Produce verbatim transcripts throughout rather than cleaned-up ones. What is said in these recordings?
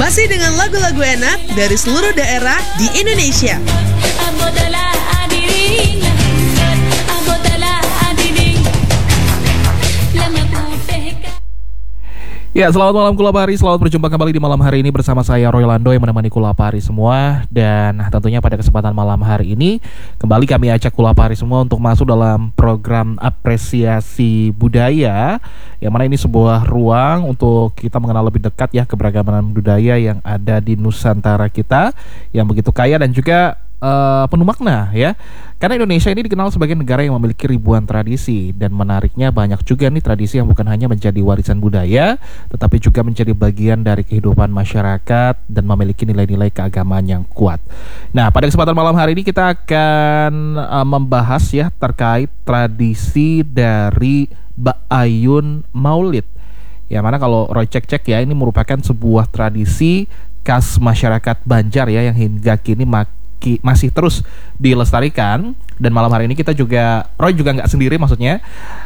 Masih dengan lagu-lagu enak dari seluruh daerah di Indonesia. Ya, selamat malam Kulapari, selamat berjumpa kembali di malam hari ini bersama saya Roy Lando yang menemani Kulapari semua. Dan tentunya pada kesempatan malam hari ini kembali kami ajak Kulapari semua untuk masuk dalam program apresiasi budaya, yang mana ini sebuah ruang untuk kita mengenal lebih dekat ya keberagaman budaya yang ada di Nusantara kita yang begitu kaya dan juga Uh, penuh makna ya. Karena Indonesia ini dikenal sebagai negara yang memiliki ribuan tradisi, dan menariknya banyak juga nih tradisi yang bukan hanya menjadi warisan budaya, tetapi juga menjadi bagian dari kehidupan masyarakat dan memiliki nilai-nilai keagamaan yang kuat. Nah, pada kesempatan malam hari ini kita akan uh, membahas ya terkait tradisi dari Ba'ayun Maulid. Ya, mana kalau Roy cek-cek ya, ini merupakan sebuah tradisi khas masyarakat Banjar ya yang hingga kini mak masih terus dilestarikan. Dan malam hari ini kita juga, Roy juga nggak sendiri maksudnya,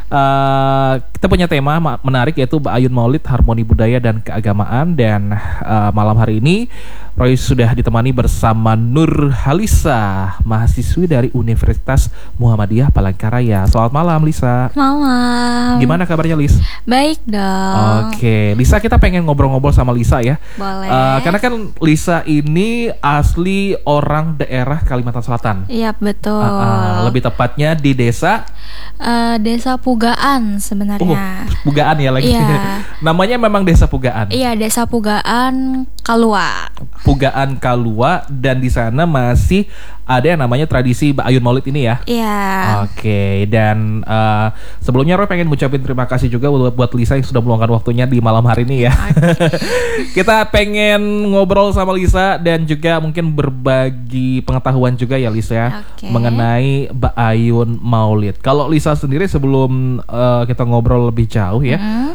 uh, kita punya tema menarik yaitu Ba'ayun Maulid, Harmoni Budaya dan Keagamaan. Dan uh, malam hari ini Roy sudah ditemani bersama Nur Halisa, mahasiswi dari Universitas Muhammadiyah Palangkaraya. Selamat malam Lisa. Malam. Gimana kabarnya Lis? Baik dong. Oke, Lisa, kita pengen ngobrol-ngobrol sama Lisa ya. Boleh. Uh, karena kan Lisa ini asli orang daerah Kalimantan Selatan. Iya betul. Uh, uh, lebih tepatnya di desa uh, Desa Pugaan sebenarnya. Oh, Pugaan ya lagi. Iya. Namanya memang Desa Pugaan. Iya, Desa Pugaan Kalua. Pugaan Kalua, dan di sana masih ada yang namanya tradisi Ba'ayun Maulid ini ya. Iya. Oke, dan uh, sebelumnya Roy pengen ngucapin terima kasih juga buat, buat Lisa yang sudah meluangkan waktunya di malam hari ini ya. Okay. Kita pengen ngobrol sama Lisa dan juga mungkin berbagi pengetahuan juga ya Lisa, okay, mengenai Ba'ayun Maulid. Kalau Lisa sendiri sebelum uh, kita ngobrol lebih jauh ya, mm.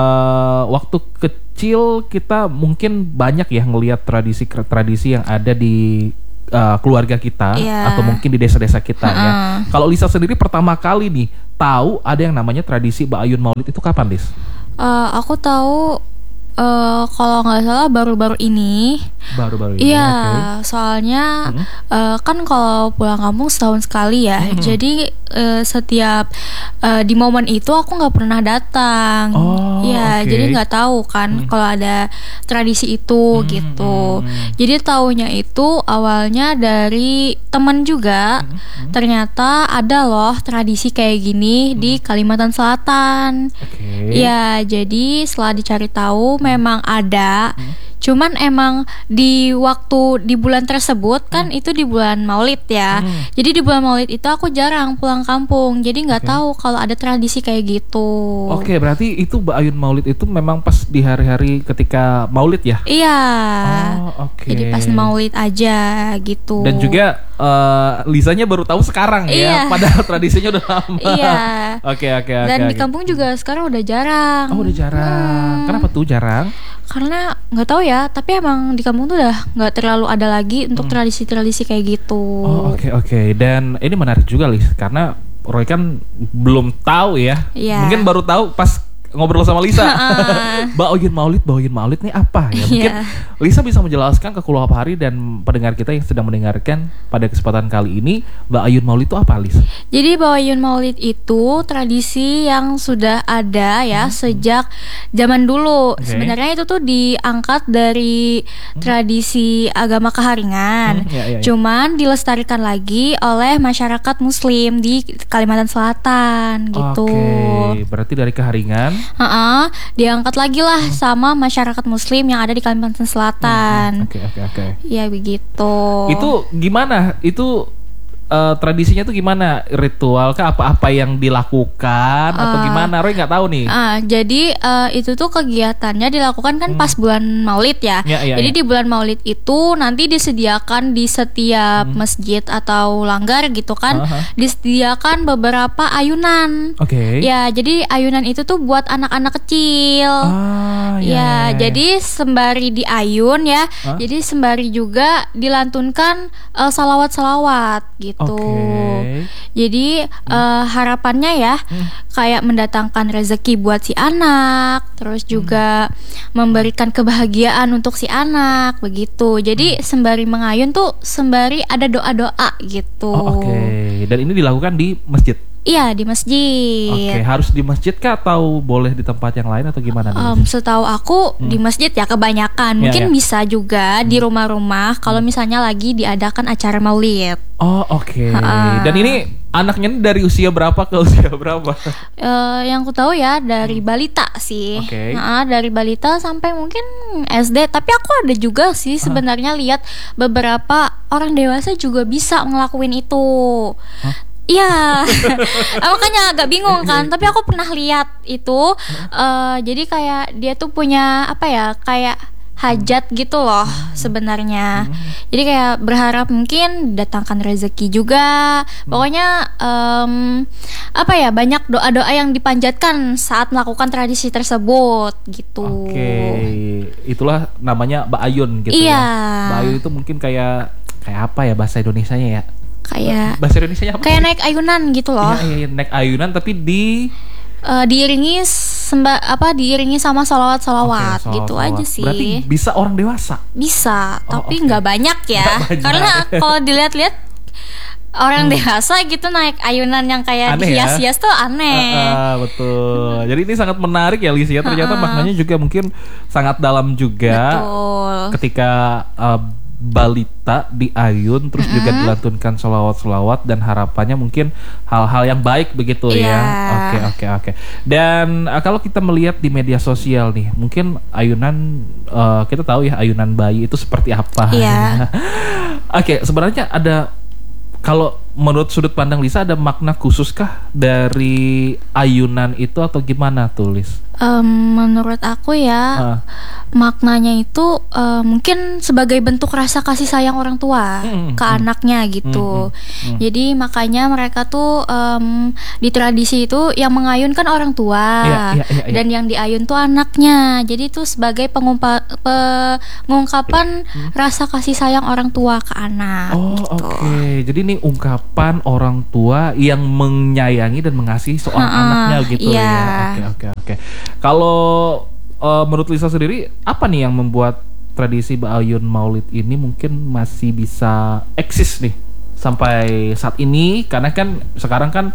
uh, waktu kecil kita mungkin banyak ya ngelihat tradisi-tradisi yang ada di Uh, keluarga kita, yeah, atau mungkin di desa-desa kita uh-uh. ya. Kalau Lisa sendiri pertama kali nih tahu ada yang namanya tradisi Ba'ayun Maulid itu kapan, Lis? Uh, aku tahu uh, kalau nggak salah baru-baru ini. Baru-baru ini. Iya, okay. soalnya hmm? uh, kan kalau pulang kampung setahun sekali ya. Hmm. Jadi uh, setiap uh, di momen itu aku nggak pernah datang. Oh, ya, okay. jadi nggak tahu kan hmm. kalau ada tradisi itu hmm. gitu. Hmm. Jadi taunya itu awalnya dari teman juga. Hmm. Hmm. Ternyata ada loh tradisi kayak gini hmm. di Kalimantan Selatan. Okay. Ya, jadi setelah dicari tahu hmm. memang ada. Hmm. Cuman emang di waktu di bulan tersebut kan hmm. itu di bulan Maulid ya. Hmm. Jadi di bulan Maulid itu aku jarang pulang kampung. Jadi nggak okay. tahu kalau ada tradisi kayak gitu. Oke, okay, berarti itu Ba'ayun Maulid itu memang pas di hari-hari ketika Maulid ya? Iya. Oh, oke. Okay. Jadi pas Maulid aja gitu. Dan juga uh, Lisanya baru tahu sekarang iya. ya, padahal tradisinya udah lama. Iya. Oke, oke, oke. Dan okay, di kampung okay. juga sekarang udah jarang. Oh, udah jarang. Hmm. Kenapa tuh jarang? Karena nggak tahu ya, tapi emang di kampung tuh udah nggak terlalu ada lagi untuk hmm. tradisi-tradisi kayak gitu. Oh, oke okay, oke. Okay. Dan ini menarik juga Lis, karena Roy kan belum tahu ya. Yeah. Mungkin baru tahu pas ngobrol sama Lisa. Ba'ayun Maulid, Ba'ayun Maulid nih apa ya? Mungkin yeah. Lisa bisa menjelaskan ke Kulapari dan pendengar kita yang sedang mendengarkan pada kesempatan kali ini, Ba'ayun Maulid itu apa, Lis? Jadi Ba'ayun Maulid itu tradisi yang sudah ada ya hmm. sejak zaman dulu. Okay. Sebenarnya itu tuh diangkat dari hmm. tradisi agama Keharingan. Hmm, ya, ya, ya. Cuman dilestarikan lagi oleh masyarakat Muslim di Kalimantan Selatan gitu. Oke, okay. Berarti dari Keharingan Uh-uh, diangkat lagi lah hmm. sama masyarakat Muslim yang ada di Kalimantan Selatan. Oke oke oke. Ya begitu. Itu gimana? Itu uh, tradisinya tuh gimana? Ritual kah, apa-apa yang dilakukan uh, atau gimana? Roy nggak tahu nih. Uh, jadi uh, itu tuh kegiatannya dilakukan kan hmm. pas bulan Maulid ya. Ya, ya jadi ya. Di bulan Maulid itu nanti disediakan di setiap hmm. masjid atau langgar gitu kan, uh-huh. disediakan beberapa ayunan. Oke. Okay. Ya, jadi ayunan itu tuh buat anak-anak kecil. Ah, Oh, ya, ya, ya, jadi sembari diayun ya, Hah? jadi sembari juga dilantunkan uh, salawat-salawat gitu. Oke. Jadi uh, harapannya ya Hmm. kayak mendatangkan rezeki buat si anak, terus juga memberikan kebahagiaan untuk si anak begitu. Jadi sembari mengayun tuh sembari ada doa-doa gitu. Oh, oke. Dan ini dilakukan di masjid. Iya, di masjid. Oke, harus di masjid kah atau boleh di tempat yang lain atau gimana nih? Um, setahu aku Hmm. di masjid ya kebanyakan. Ya, Mungkin ya. bisa juga di rumah-rumah kalau misalnya lagi diadakan acara maulid. Oh, oke. Ha-ha. Dan ini anaknya ini dari usia berapa ke usia berapa? Eh, yang ku tahu ya dari balita sih. Oke. Nah, dari balita sampai mungkin S D. Tapi aku ada juga sih sebenarnya lihat beberapa orang dewasa juga bisa ngelakuin itu. Hah? Iya, makanya agak bingung kan. Tapi aku pernah lihat itu. eh, jadi kayak dia tuh punya apa ya? Kayak hajat gitu loh sebenarnya. Jadi kayak berharap mungkin datangkan rezeki juga. Pokoknya em, apa ya, banyak doa-doa yang dipanjatkan saat melakukan tradisi tersebut gitu. Oke, itulah namanya Ba'ayun gitu Iya. ya. Ba'ayun itu mungkin kayak kayak apa ya bahasa Indonesianya ya? Kayak Bahasa Indonesianya apa? kayak sih? naik ayunan gitu loh. Iya, iya, iya, naik ayunan tapi di Eh, diiringi semba apa diiringi sama salawat-salawat Oke, gitu salawat-salawat. aja sih. Berarti bisa orang dewasa. Bisa, Oh, tapi oke. nggak banyak ya. Nggak banyak. Karena kalau dilihat-lihat orang dewasa gitu naik ayunan yang kayak Aneh ya? dihias-hias tuh aneh. Ah, ah, betul. Jadi ini sangat menarik ya Lis ya. Ternyata maknanya juga mungkin sangat dalam juga. Betul. Ketika uh, balita diayun terus juga dilantunkan selawat-selawat dan harapannya mungkin hal-hal yang baik begitu ya. Iya. Oke oke oke. Dan uh, kalau kita melihat di media sosial nih, mungkin ayunan uh, kita tahu ya ayunan bayi itu seperti apa. Iya. Oke, sebenarnya ada, kalau menurut sudut pandang Lisa ada makna khususkah dari ayunan itu atau gimana tuh Lis? Em, menurut aku ya Ah. maknanya itu eh, mungkin sebagai bentuk rasa kasih sayang orang tua Mm, ke mm. anaknya gitu. Mm, mm, mm. Jadi makanya mereka tuh em, di tradisi itu yang mengayunkan orang tua Iya, iya, iya, iya. dan yang diayun tuh anaknya. Jadi itu sebagai pengumpa, pengungkapan rasa kasih sayang orang tua ke anak. Oh gitu. oke, jadi ini ungkapan orang tua yang menyayangi dan mengasihi seorang Ha-ha, anaknya gitu iya. ya. Oke oke oke. Kalau uh, menurut Lisa sendiri apa nih yang membuat tradisi Ba'ayun Maulid ini mungkin masih bisa eksis nih sampai saat ini? Karena kan sekarang kan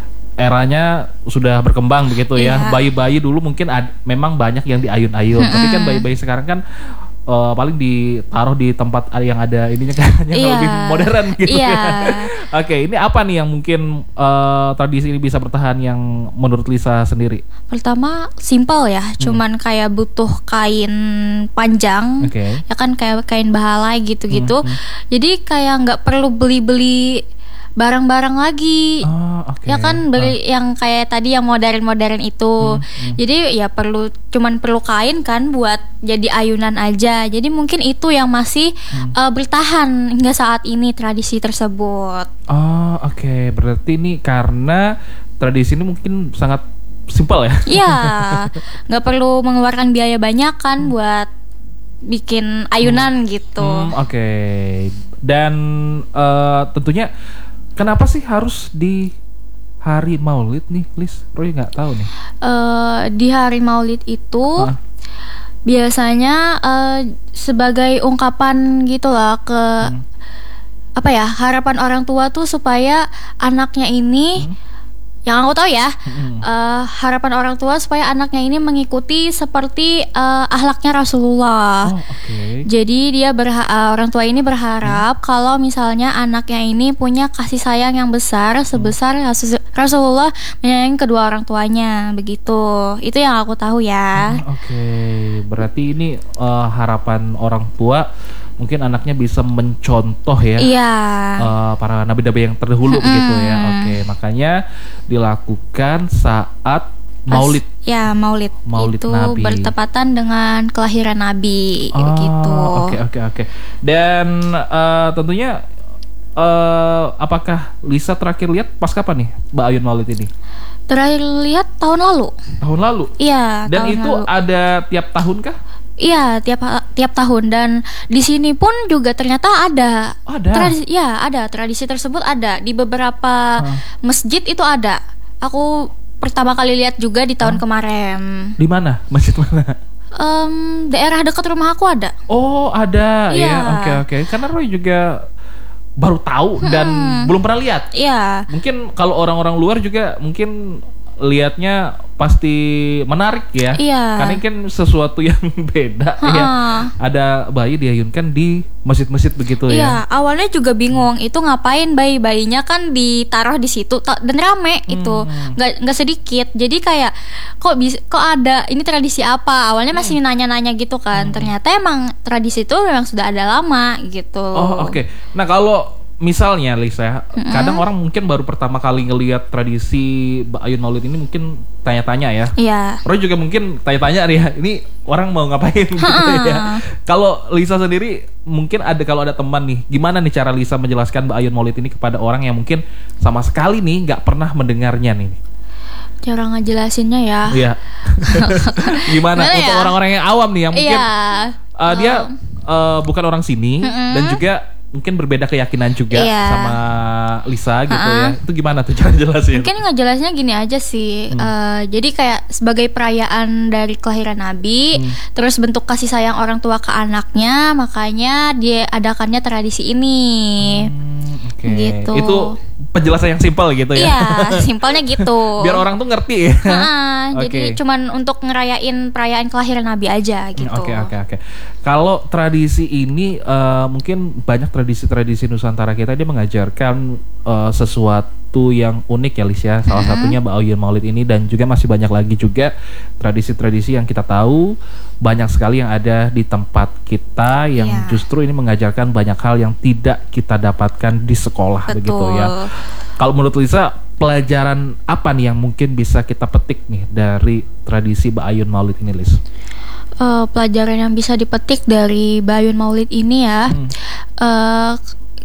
eranya sudah berkembang begitu ya. Iya. Bayi-bayi dulu mungkin ad- memang banyak yang diayun-ayun, tapi kan bayi-bayi sekarang kan Uh, paling ditaruh di tempat yang ada ininya kan yang Iya. lebih modern gitu Iya. ya. Oke, ini apa nih yang mungkin uh, tradisi ini bisa bertahan yang menurut Lisa sendiri? Pertama simple ya, cuman kayak butuh kain panjang, Oke. ya kan kayak kain bahalai gitu-gitu. Hmm, Jadi kayak nggak perlu beli-beli barang-barang lagi. Oh, oke. Ya kan beli yang kayak tadi yang modern-modern itu. Jadi ya perlu cuman perlu kain kan buat jadi ayunan aja. Jadi mungkin itu yang masih eh, bertahan hingga saat ini tradisi tersebut. Oh, oke. Berarti ini karena tradisi ini mungkin sangat simpel ya. Iya, nggak perlu mengeluarkan biaya banyak kan buat bikin ayunan gitu. Hmm, oke. Dan eh, tentunya kenapa sih harus di hari Maulid nih, Lis? Roy nggak tahu nih. Eh, di hari Maulid itu Hah? biasanya eh, sebagai ungkapan gitu loh ke apa ya, harapan orang tua tuh supaya anaknya ini yang aku tahu ya, eh, harapan orang tua supaya anaknya ini mengikuti seperti eh, akhlaknya Rasulullah. Oh, oke. Jadi dia berha- uh, orang tua ini berharap kalau misalnya anaknya ini punya kasih sayang yang besar sebesar Rasul- Rasulullah menyayangi kedua orang tuanya, begitu. Itu yang aku tahu ya. Ah, oke, berarti ini eh, harapan orang tua mungkin anaknya bisa mencontoh ya. Iya. eh, para nabi-nabi yang terdahulu begitu ya. Oke, makanya dilakukan saat Maulid. Pas- ya, Maulid. Maulid itu Nabi. bertepatan dengan kelahiran Nabi Oh, gitu. Oke oke oke. Dan eh, tentunya uh, apakah Lisa terakhir lihat pas kapan nih Mbak Ayun Maulid ini? Terakhir lihat tahun lalu. Tahun lalu? Iya. Dan tahun itu lalu. ada tiap tahun kah? Iya, tiap tiap tahun, dan di sini pun juga ternyata ada. Ada. Tradisi, ya, ada tradisi tersebut ada di beberapa Huh. masjid itu ada. Aku pertama kali lihat juga di tahun huh? kemarin. Di mana? Masjid mana? Um, daerah dekat rumah aku ada. Oh, ada. Iya. Ya, oke oke. Karena Roy juga baru tahu dan Hmm. belum pernah lihat. Iya. Mungkin kalau orang-orang luar juga mungkin lihatnya pasti menarik ya. Iya. Karena kan sesuatu yang beda Ha-ha. ya. Ada bayi diayunkan di masjid-masjid begitu Iya, ya. awalnya juga bingung itu ngapain bayi-bayinya kan ditaruh di situ ta- dan rame itu. Hmm. Nggak nggak sedikit. Jadi kayak kok bisa kok ada ini tradisi apa? Awalnya masih nanya-nanya gitu kan. Ternyata emang tradisi itu memang sudah ada lama gitu. Oh, oke. Nah, kalau misalnya Lisa, Mm-mm. kadang orang mungkin baru pertama kali ngelihat tradisi Mbak Ayun Maulid ini mungkin tanya-tanya ya. Iya. Roy juga mungkin tanya-tanya nih ya, ini orang mau ngapain gitu ya. Kalau Lisa sendiri mungkin ada, kalau ada teman nih, gimana nih cara Lisa menjelaskan Mbak Ayun Maulid ini kepada orang yang mungkin sama sekali nih nggak pernah mendengarnya nih? Cara ngejelasinnya ya. Iya. Gimana Gimana untuk ya? orang-orang yang awam nih yang mungkin Iya. uh, dia Um, uh, bukan orang sini Mm-mm. dan juga mungkin berbeda keyakinan juga Iya. sama Lisa gitu Ha-ha. ya. Itu gimana tuh cara jelasin? Mungkin ngejelasnya gini aja sih. Hmm. Eh, jadi kayak sebagai perayaan dari kelahiran Nabi, Hmm. terus bentuk kasih sayang orang tua ke anaknya, makanya dia adakannya tradisi ini. Hmm, oke. Gitu. Itu penjelasan yang simpel gitu ya. Iya, simpelnya gitu. Biar orang tuh ngerti ya. Ha-ha, Oke. Jadi cuman untuk ngerayain perayaan kelahiran Nabi aja gitu. Oke oke oke. Kalau tradisi ini uh, mungkin banyak tradisi-tradisi Nusantara kita dia mengajarkan uh, sesuatu yang unik ya Lis ya. Salah Mm-hmm. satunya Mbak Ayun Maulid ini dan juga masih banyak lagi juga tradisi-tradisi yang kita tahu banyak sekali yang ada di tempat kita yang Iya. justru ini mengajarkan banyak hal yang tidak kita dapatkan di sekolah Betul. begitu ya. Kalau menurut Lisa, pelajaran apa nih yang mungkin bisa kita petik nih dari tradisi Mbak Ayun Maulid ini, Lis? Eh, pelajaran yang bisa dipetik dari Bayun Maulid ini ya, Hmm. eh,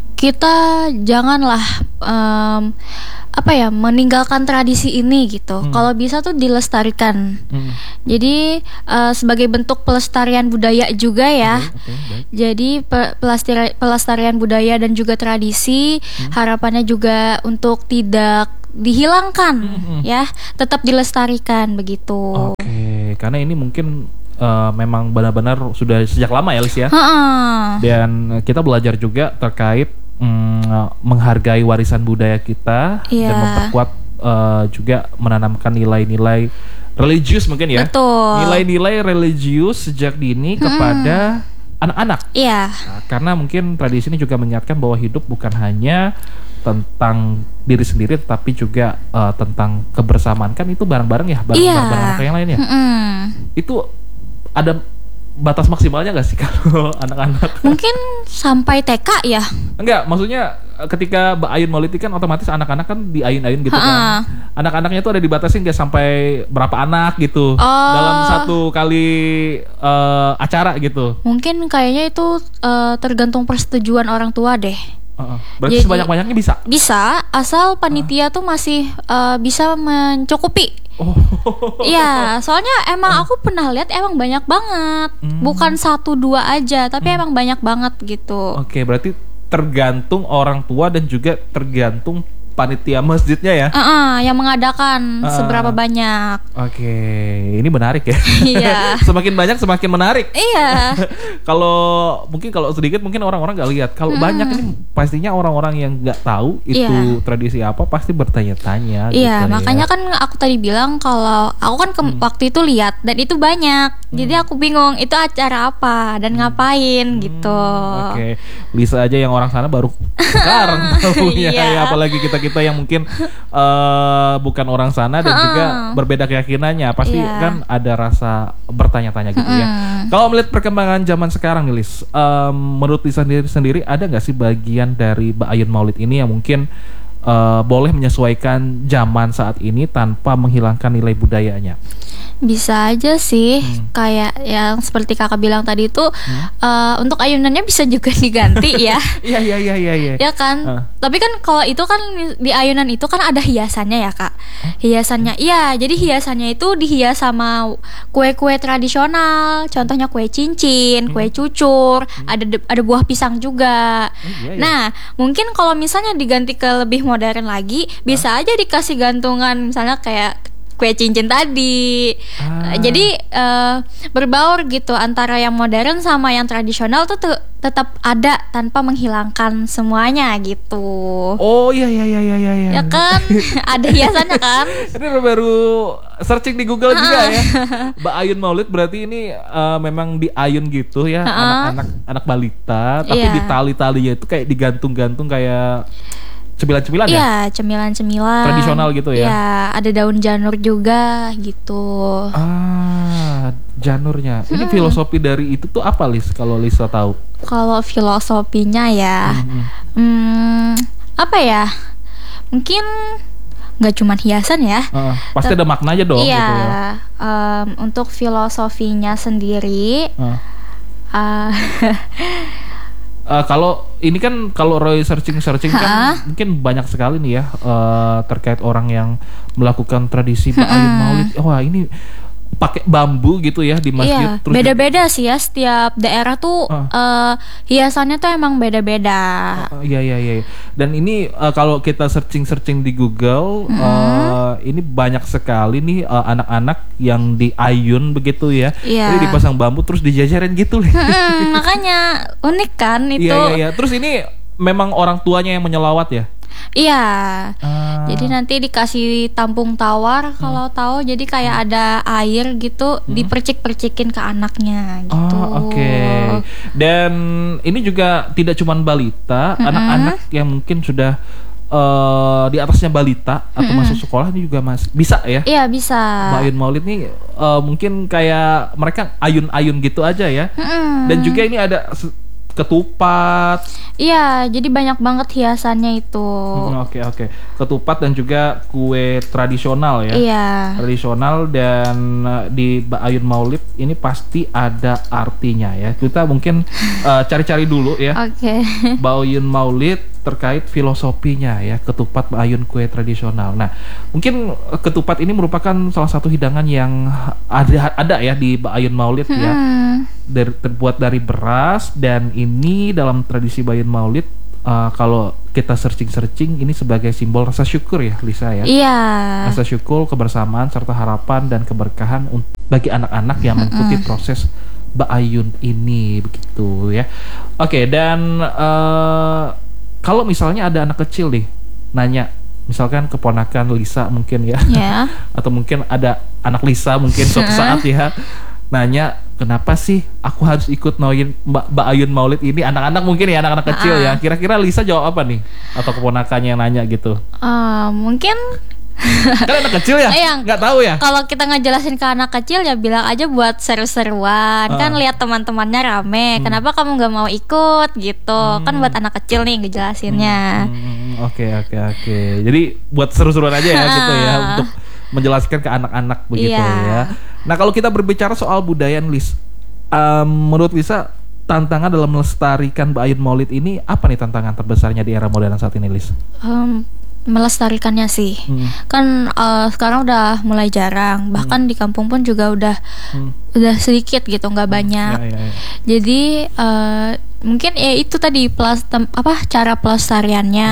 kita janganlah em, apa ya meninggalkan tradisi ini gitu. Hmm. Kalau bisa tuh dilestarikan. Hmm. Jadi eh, sebagai bentuk pelestarian budaya juga ya. Oke, oke, baik. Jadi pe- pelastira- pelestarian budaya dan juga tradisi, harapannya juga untuk tidak dihilangkan Hmm. ya, tetap dilestarikan begitu. Oke, karena ini mungkin uh, memang benar-benar sudah sejak lama ya, Lis ya. Ha-ha. Dan kita belajar juga terkait mm, menghargai warisan budaya kita Iya. dan memperkuat uh, juga menanamkan nilai-nilai religius mungkin ya. Betul. Nilai-nilai religius sejak dini kepada anak-anak. Iya. Nah, karena mungkin tradisi ini juga mengingatkan bahwa hidup bukan hanya tentang diri sendiri tetapi juga uh, tentang kebersamaan, kan itu bareng-bareng ya, bareng Iya. bareng anak yang lain ya. Mm-mm. Itu ada batas maksimalnya nggak sih kalau anak-anak? Mungkin sampai T K ya. Enggak, maksudnya ketika Mbak Ayun Maulid kan otomatis anak-anak kan diayun-ayun gitu Ha-ha. kan. Anak-anaknya itu ada dibatasin nggak sampai berapa anak gitu Oh. dalam satu kali uh, acara gitu. Mungkin kayaknya itu eh, tergantung persetujuan orang tua deh. Uh-uh. Berarti Jadi- sebanyak-banyaknya bisa. Bisa, asal panitia tuh masih eh, bisa mencukupi. Oh. Iya, soalnya emang aku pernah lihat emang banyak banget. Hmm. Bukan satu dua aja, tapi emang banyak banget gitu. Oke, berarti tergantung orang tua dan juga tergantung panitia masjidnya ya. Ah, yang mengadakan Ah. seberapa banyak. Oke, ini menarik ya. Iya. Semakin banyak semakin menarik. Iya. Kalau mungkin kalau sedikit mungkin orang-orang nggak lihat. Kalau Hmm. banyak ini pastinya orang-orang yang nggak tahu itu Iya. tradisi apa pasti bertanya-tanya. Iya, gitu makanya ya. kan aku tadi bilang kalau aku kan ke- waktu itu lihat dan itu banyak. Jadi aku bingung itu acara apa dan ngapain gitu. Hmm, Oke, Lisa aja yang orang sana baru sekarang tahunya Iya. ya, apalagi kita kita yang mungkin eh, bukan orang sana dan juga berbeda keyakinannya, pasti Iya. kan ada rasa bertanya-tanya gitu ya. Mm. Kalau melihat perkembangan zaman sekarang nih, Lis, em, menurut Lisa sendiri, sendiri ada nggak sih bagian dari Mbak Ayun Maulid ini yang mungkin uh, boleh menyesuaikan zaman saat ini tanpa menghilangkan nilai budayanya? Bisa aja sih, Hmm. kayak yang seperti kakak bilang tadi itu, Hmm. uh, untuk ayunannya bisa juga diganti ya. Iya iya iya iya. iya. Ya kan, Uh. tapi kan kalau itu kan di ayunan itu kan ada hiasannya ya kak. Hiasannya, iya. Jadi hiasannya itu dihias sama kue-kue tradisional. Contohnya kue cincin, kue cucur, ada de- ada buah pisang juga. Oh, iya, iya. Nah, mungkin kalau misalnya diganti ke lebih modern lagi, bisa aja dikasih gantungan, misalnya kayak kue cincin tadi. Ah. Jadi uh, berbaur gitu antara yang modern sama yang tradisional tuh te- tetap ada tanpa menghilangkan semuanya gitu. Oh iya iya iya iya iya. Ya kan, ada hiasannya kan. Ini baru searching di Google juga ya. Mbak Ayun Maulid berarti ini uh, memang di ayun gitu ya, anak-anak anak balita, tapi Iya. di tali-talinya itu kayak digantung-gantung kayak cemilan-cemilan ya? Iya, cemilan-cemilan Tradisional gitu ya? Iya, ada daun janur juga gitu. Ah, janurnya. Ini filosofi dari itu tuh apa, Lis? Kalau Lisa tahu? Kalau filosofinya ya, Hmm. hmm, apa ya? Mungkin nggak cuma hiasan ya. Uh, pasti ada maknanya dong Iya, gitu ya. em, untuk filosofinya sendiri, Uh. uh, Uh, kalau ini kan kalau Roy searching-searching kan Ha? mungkin banyak sekali nih ya uh, terkait orang yang melakukan tradisi Mbak Ayun Maulid. Wah ini pakai bambu gitu ya di masjid. iya, terus beda-beda sih ya, setiap daerah tuh Ah. eh, hiasannya tuh emang beda-beda. Uh, iya iya iya. Dan ini uh, kalau kita searching-searching di Google, uh, ini banyak sekali nih uh, anak-anak yang diayun begitu ya. Iya. Jadi dipasang bambu terus dijajarin gitu. Mm, makanya unik kan itu. Iya iya iya. Terus ini memang orang tuanya yang menyelawat ya? Iya. Ah. Jadi nanti dikasih tampung tawar kalau tahu, jadi kayak ada air gitu, dipercik-percikin ke anaknya gitu. Oh oke. Dan ini juga tidak cuma balita, anak-anak yang mungkin sudah eh, di atasnya balita atau masuk sekolah ini juga masih bisa ya. Iya bisa. Mbak Ayun Maulid nih eh, mungkin kayak mereka ayun-ayun gitu aja ya. Mm-mm. Dan juga ini ada se- ketupat. Iya, jadi banyak banget hiasannya itu. Hmm, Oke oke. Ketupat dan juga kue tradisional ya. Iya. Tradisional dan uh, di Mbak Ayun Maulid ini pasti ada artinya ya. Kita mungkin uh, cari-cari dulu ya. Oke. Mbak Ayun Maulid terkait filosofinya ya, ketupat Mbak Ayun kue tradisional. Nah, mungkin uh, ketupat ini merupakan salah satu hidangan yang ada ada ya di Mbak Ayun Maulid ya. Hmm. Dari, terbuat dari beras dan ini dalam tradisi Mbak Ayun Maulid uh, kalau kita searching-searching ini sebagai simbol rasa syukur ya Lisa ya. Iya. Rasa syukur, kebersamaan, serta harapan dan keberkahan untuk bagi anak-anak yang mengikuti proses Mbak Ayun ini begitu ya. Oke, dan uh, kalau misalnya ada anak kecil nih nanya, misalkan keponakan Lisa mungkin ya, Ya. atau mungkin ada anak Lisa mungkin suatu saat ya nanya, kenapa sih aku harus ikut nauin Mbak, Mbak Ayun Maulid ini, anak-anak mungkin ya, anak-anak kecil ya. Kira-kira Lisa jawab apa nih? Atau keponakannya yang nanya gitu? Eh, mungkin Kan anak kecil ya, Iya. nggak tahu ya. kalau kita ngejelasin ke anak kecil ya bilang aja buat seru-seruan. Kan Ah. lihat teman-temannya rame, kenapa kamu nggak mau ikut gitu? Kan buat anak kecil nih ngejelasinnya. Hmm, Oke oke oke. Jadi buat seru-seruan aja ya gitu ya, untuk menjelaskan ke anak-anak begitu Iya. ya. Nah kalau kita berbicara soal budaya Lis, um, menurut Lisa tantangan dalam melestarikan Mbak Ayun Maulid ini apa nih tantangan terbesarnya di era modern saat ini, Lis? Em, melestarikannya sih. Hmm. Kan eh, sekarang udah mulai jarang. Bahkan di kampung pun juga udah Hmm. udah sedikit gitu, nggak banyak. Ya, ya, ya. Jadi eh, mungkin ya itu tadi plus tem- apa cara pelestariannya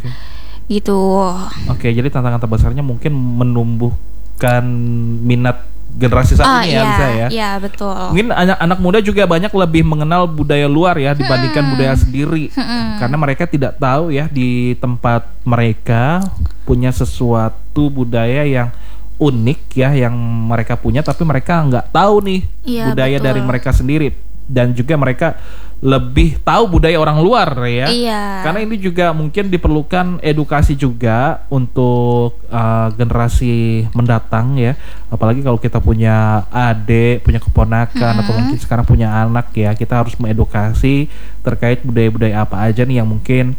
gitu. Oke, jadi tantangan terbesarnya mungkin menumbuhkan minat generasi saat Ah ini ya, iya, Lisa ya. iya betul. Mungkin anak-anak muda juga banyak lebih mengenal budaya luar ya dibandingkan budaya sendiri. Karena mereka tidak tahu ya di tempat mereka punya sesuatu budaya yang unik ya yang mereka punya, tapi mereka nggak tahu nih Iya, budaya betul. dari mereka sendiri. Dan juga mereka lebih tahu budaya orang luar ya. Iya. Karena ini juga mungkin diperlukan edukasi juga untuk uh, generasi mendatang ya. Apalagi kalau kita punya adik, punya keponakan, atau mungkin sekarang punya anak ya, kita harus mengedukasi terkait budaya-budaya apa aja nih yang mungkin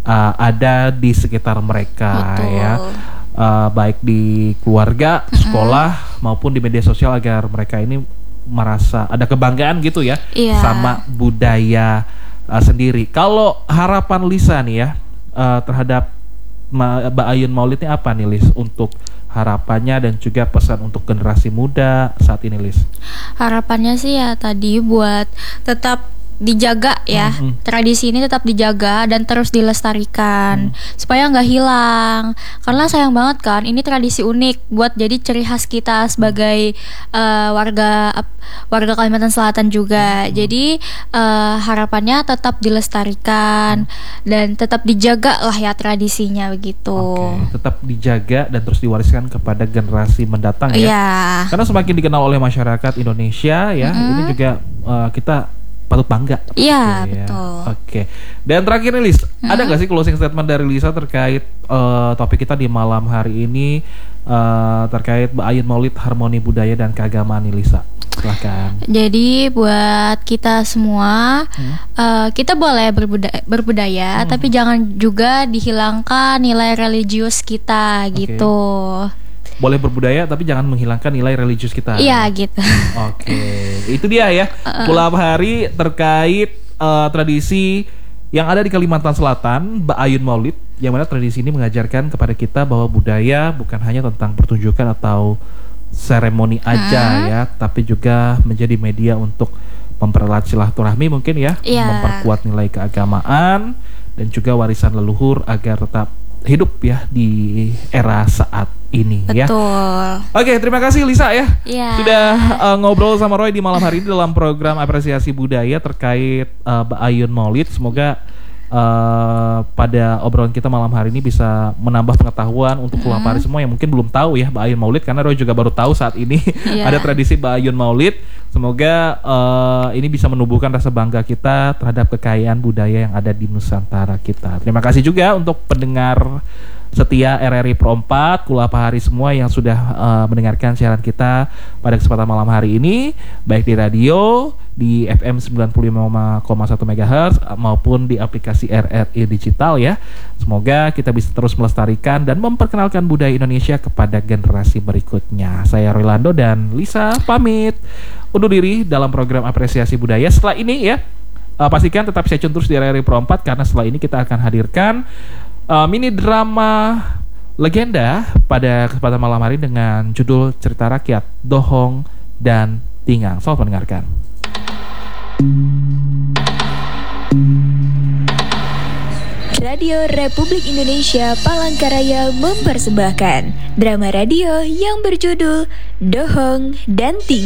uh, ada di sekitar mereka. Betul. Ya. Uh, baik di keluarga, sekolah mm-hmm. maupun di media sosial agar mereka ini merasa ada kebanggaan gitu ya yeah. sama budaya uh, sendiri. Kalau harapan Lisa nih ya uh, terhadap Ma- Ba'ayun Maulid ini apa nih Lis untuk harapannya dan juga pesan untuk generasi muda saat ini Lis? Harapannya sih ya tadi buat tetap dijaga ya, mm-hmm. tradisi ini tetap dijaga dan terus dilestarikan mm. supaya nggak hilang, karena sayang banget kan ini tradisi unik buat jadi ciri khas kita sebagai uh, warga warga Kalimantan Selatan juga. mm. Jadi uh, harapannya tetap dilestarikan mm. dan tetap dijaga lah ya tradisinya begitu. Oke, tetap dijaga dan terus diwariskan kepada generasi mendatang ya. Yeah. Karena semakin dikenal oleh masyarakat Indonesia ya, mm-hmm. ini juga uh, kita patut bangga. Iya, gitu, betul. Ya. Oke. Dan terakhir nih Lis, hmm. ada nggak sih closing statement dari Lisa terkait uh, topik kita di malam hari ini uh, terkait Ba'ayun Maulid, harmoni budaya dan keagamaan nih Lisa? Silahkan. Jadi buat kita semua, hmm. uh, kita boleh berbudaya, berbudaya hmm. tapi jangan juga dihilangkan nilai religius kita okay. gitu. Boleh berbudaya tapi jangan menghilangkan nilai religius kita. Iya gitu. Oke, okay. Itu dia ya uh-uh. Malam hari terkait uh, tradisi yang ada di Kalimantan Selatan, Ba'ayun Maulid, yang mana tradisi ini mengajarkan kepada kita bahwa budaya bukan hanya tentang pertunjukan atau seremoni aja uh-huh. ya, tapi juga menjadi media untuk mempererat silaturahmi mungkin ya, yeah. memperkuat nilai keagamaan dan juga warisan leluhur agar tetap hidup ya di era saat ini. Betul. Ya. Oke, terima kasih Lisa ya. Yeah. Sudah uh, ngobrol sama Roy di malam hari ini dalam program apresiasi budaya terkait uh, Ba'ayun Maulid. Semoga uh, pada obrolan kita malam hari ini bisa menambah pengetahuan untuk Kula Pari semua yang mungkin belum tahu ya Ba'ayun Maulid, karena Roy juga baru tahu saat ini yeah. ada tradisi Ba'ayun Maulid. Semoga uh, ini bisa menumbuhkan rasa bangga kita terhadap kekayaan budaya yang ada di Nusantara kita. Terima kasih juga untuk pendengar setia R R I Pro empat, Kula Pahari semua yang sudah uh, mendengarkan siaran kita pada kesempatan malam hari ini, baik di radio, di F M sembilan puluh lima koma satu megahertz maupun di aplikasi R R I Digital ya. Semoga kita bisa terus melestarikan dan memperkenalkan budaya Indonesia kepada generasi berikutnya. Saya Rolando dan Lisa pamit undur diri dalam program apresiasi budaya. Setelah ini ya, uh, pastikan tetap stay tune terus di R R I Pro empat, karena setelah ini kita akan hadirkan Uh, mini drama legenda pada kesempatan malam hari dengan judul Cerita Rakyat, Dohong dan Tingang. Selamat mendengarkan. Radio Republik Indonesia Palangkaraya mempersembahkan drama radio yang berjudul Dohong dan Tingang.